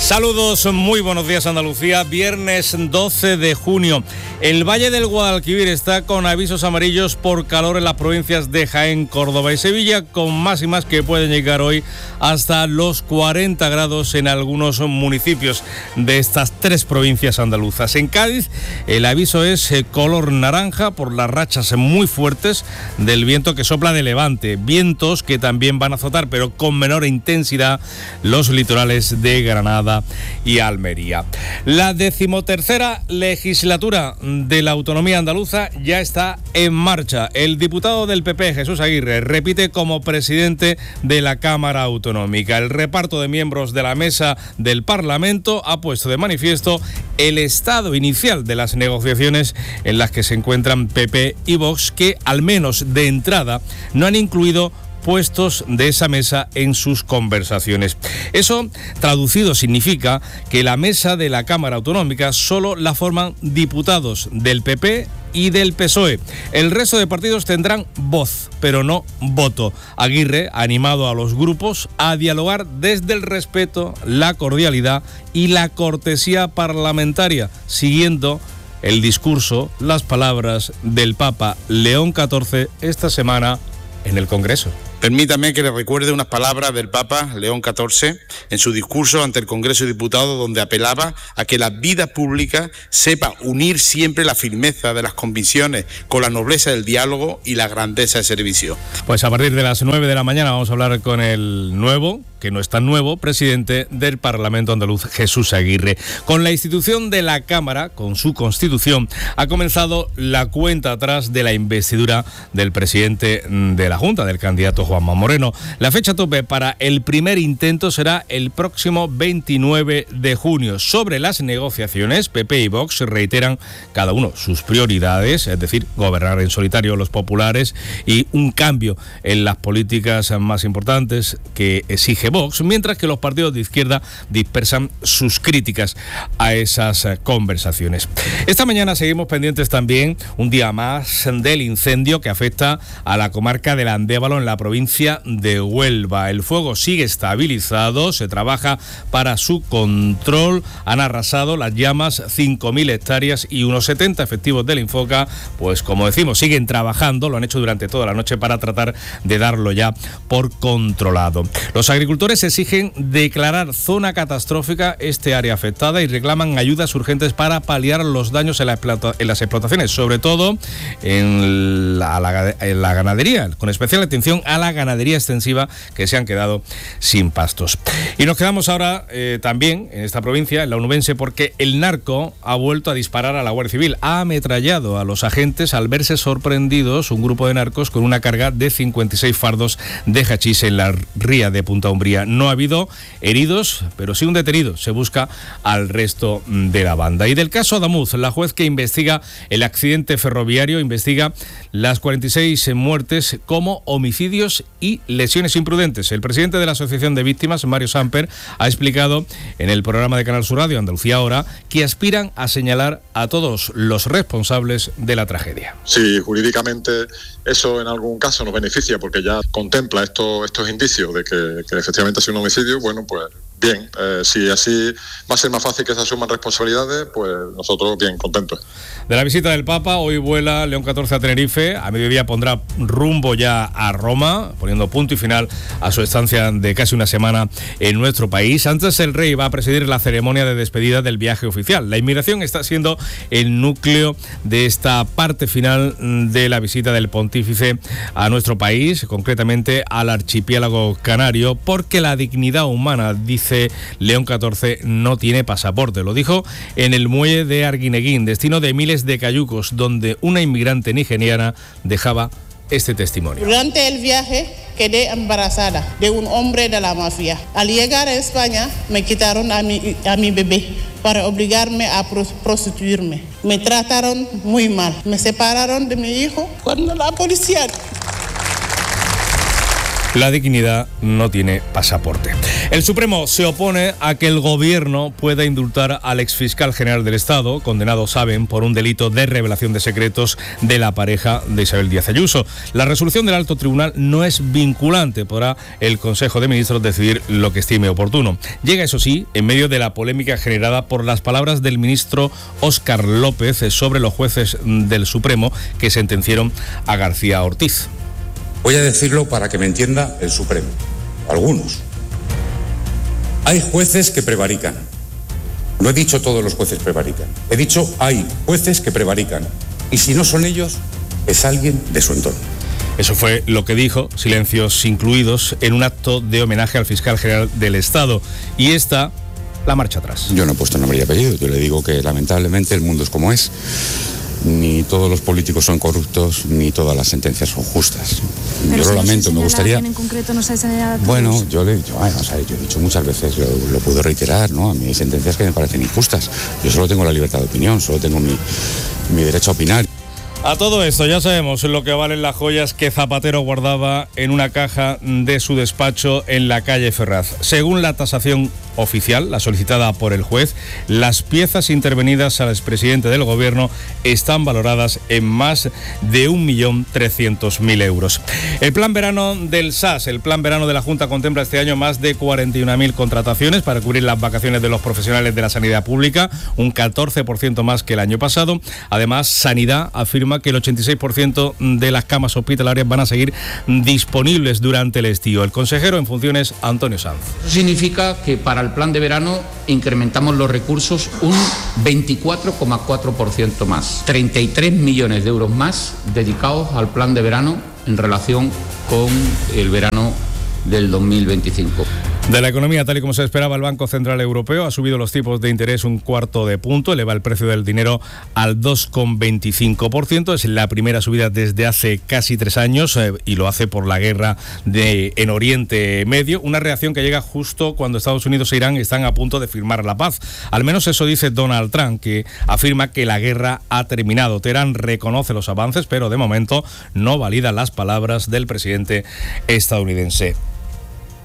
Saludos, muy buenos días Andalucía, viernes 12 de junio. El Valle del Guadalquivir está con avisos amarillos por calor en las provincias de Jaén, Córdoba y Sevilla, con máximas que pueden llegar hoy hasta los 40 grados en algunos municipios de estas tres provincias andaluzas. En Cádiz el aviso es color naranja por las rachas muy fuertes del viento que sopla de levante, vientos que también van a azotar, pero con menor intensidad, los litorales de Granada y Almería. La 13ª legislatura de la autonomía andaluza ya está en marcha. El diputado del PP, Jesús Aguirre, repite como presidente de la Cámara Autonómica. El reparto de miembros de la mesa del Parlamento ha puesto de manifiesto el estado inicial de las negociaciones en las que se encuentran PP y Vox, que al menos de entrada no han incluido puestos de esa mesa en sus conversaciones. Eso, traducido, significa que la mesa de la Cámara Autonómica solo la forman diputados del PP y del PSOE. El resto de partidos tendrán voz, pero no voto. Aguirre ha animado a los grupos a dialogar desde el respeto, la cordialidad y la cortesía parlamentaria, siguiendo el discurso, las palabras del Papa León XIV esta semana en el Congreso. Permítame que le recuerde unas palabras del Papa León XIV en su discurso ante el Congreso de Diputados, donde apelaba a que la vida pública sepa unir siempre la firmeza de las convicciones con la nobleza del diálogo y la grandeza del servicio. Pues a partir de las 9 de la mañana vamos a hablar con el nuevo, que no es tan nuevo, presidente del Parlamento andaluz, Jesús Aguirre. Con la institución de la Cámara, con su constitución, ha comenzado la cuenta atrás de la investidura del presidente de la Junta, del candidato Juanma Moreno. La fecha tope para el primer intento será el próximo 29 de junio. Sobre las negociaciones, PP y Vox reiteran cada uno sus prioridades, es decir, gobernar en solitario los populares y un cambio en las políticas más importantes que exige Vox, mientras que los partidos de izquierda dispersan sus críticas a esas conversaciones. Esta mañana seguimos pendientes también, un día más, del incendio que afecta a la comarca del Andévalo en la provincia de Huelva. El fuego sigue estabilizado, se trabaja para su control. Han arrasado las llamas 5.000 hectáreas y unos 70 efectivos del Infoca, pues como decimos, siguen trabajando, lo han hecho durante toda la noche para tratar de darlo ya por controlado. Los agricultores exigen declarar zona catastrófica este área afectada y reclaman ayudas urgentes para paliar los daños en las explotaciones, sobre todo en la ganadería, con especial atención a la ganadería extensiva, que se han quedado sin pastos. Y nos quedamos ahora también en esta provincia, en la onubense, porque el narco ha vuelto a disparar a la Guardia Civil. Ha ametrallado a los agentes al verse sorprendidos un grupo de narcos con una carga de 56 fardos de hachís en la ría de Punta Umbría. No ha habido heridos, pero sí un detenido. Se busca al resto de la banda. Y del caso Adamuz, la juez que investiga el accidente ferroviario investiga las 46 muertes como homicidios y lesiones imprudentes. El presidente de la Asociación de Víctimas, Mario Samper, ha explicado en el programa de Canal Sur Radio, Andalucía Ahora, que aspiran a señalar a todos los responsables de la tragedia. Sí, jurídicamente eso en algún caso nos beneficia porque ya contempla estos indicios de que efectivamente ha sido un homicidio. Bueno, pues bien, si así va a ser más fácil que se asuman responsabilidades, pues nosotros bien contentos. De la visita del Papa, hoy vuela León XIV a Tenerife, a mediodía pondrá rumbo ya a Roma, poniendo punto y final a su estancia de casi una semana en nuestro país. Antes el rey va a presidir la ceremonia de despedida del viaje oficial. La inmigración está siendo el núcleo de esta parte final de la visita del pontífice a nuestro país, concretamente al archipiélago canario, porque la dignidad humana, dice León XIV, no tiene pasaporte. Lo dijo en el muelle de Arguineguín, destino de miles de cayucos, donde una inmigrante nigeriana dejaba este testimonio. Durante el viaje quedé embarazada de un hombre de la mafia. Al llegar a España me quitaron a mi bebé para obligarme a prostituirme. Me trataron muy mal. Me separaron de mi hijo cuando la policía... La dignidad no tiene pasaporte. El Supremo se opone a que el gobierno pueda indultar al exfiscal general del Estado, condenado, saben, por un delito de revelación de secretos de la pareja de Isabel Díaz Ayuso. La resolución del alto tribunal no es vinculante, podrá el Consejo de Ministros decidir lo que estime oportuno. Llega, eso sí, en medio de la polémica generada por las palabras del ministro Óscar López sobre los jueces del Supremo que sentenciaron a García Ortiz. Voy a decirlo para que me entienda el Supremo, algunos. Hay jueces que prevarican. No he dicho todos los jueces prevarican. He dicho hay jueces que prevarican. Y si no son ellos, es alguien de su entorno. Eso fue lo que dijo, silencios incluidos, en un acto de homenaje al fiscal general del Estado. Y esta, la marcha atrás. Yo no he puesto nombre y apellido. Yo le digo que lamentablemente el mundo es como es. Ni todos los políticos son corruptos, ni todas las sentencias son justas. Yo lo lamento, me gustaría... En concreto no se señala a todos. Bueno, yo he dicho muchas veces, lo puedo reiterar, ¿no? A mí hay sentencias que me parecen injustas. Yo solo tengo la libertad de opinión, solo tengo mi derecho a opinar. A todo esto ya sabemos lo que valen las joyas que Zapatero guardaba en una caja de su despacho en la calle Ferraz. Según la tasación oficial, la solicitada por el juez, las piezas intervenidas al expresidente del gobierno están valoradas en más de 1.300.000 euros. El plan verano del SAS, el plan verano de la Junta, contempla este año más de 41.000 contrataciones para cubrir las vacaciones de los profesionales de la sanidad pública, un 14% más que el año pasado. Además, Sanidad afirma que el 86% de las camas hospitalarias van a seguir disponibles durante el estío. El consejero en funciones, Antonio Sanz. Eso significa que para el plan de verano incrementamos los recursos un 24,4% más. 33 millones de euros más dedicados al plan de verano en relación con el verano del 2025. De la economía, tal y como se esperaba, el Banco Central Europeo ha subido los tipos de interés un 1/4 punto, eleva el precio del dinero al 2,25%. Es la primera subida desde hace casi 3 años y lo hace por la guerra en Oriente Medio, una reacción que llega justo cuando Estados Unidos e Irán están a punto de firmar la paz. Al menos eso dice Donald Trump, que afirma que la guerra ha terminado. Teherán reconoce los avances, pero de momento no valida las palabras del presidente estadounidense.